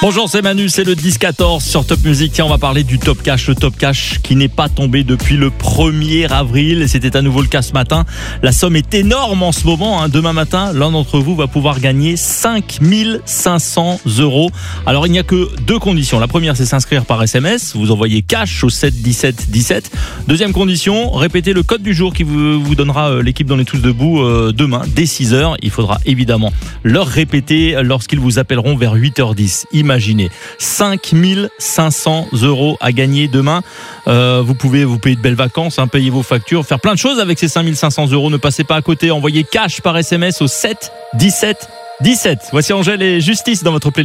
Bonjour, c'est Manu, c'est le 10-14 sur Top Music. Tiens, on va parler du Top Cash. Le Top Cash qui n'est pas tombé depuis le 1er avril. C'était à nouveau le cas ce matin. La somme est énorme en ce moment. Demain matin, l'un d'entre vous va pouvoir gagner 5 500 €. Alors, il n'y a que deux conditions. La première, c'est s'inscrire par SMS. Vous envoyez cash au 7 17 17. Deuxième condition, répétez le code du jour qui vous donnera l'équipe dans les tous debout demain dès 6h. Il faudra évidemment leur répéter lorsqu'ils vous appelleront vers 8h10. Imaginez, 5 500 € à gagner demain. Vous pouvez vous payer de belles vacances, payer vos factures, faire plein de choses avec ces 5 500 €. Ne passez pas à côté. Envoyez cash par SMS au 7 17 17. Voici Angèle et Justice dans votre playlist.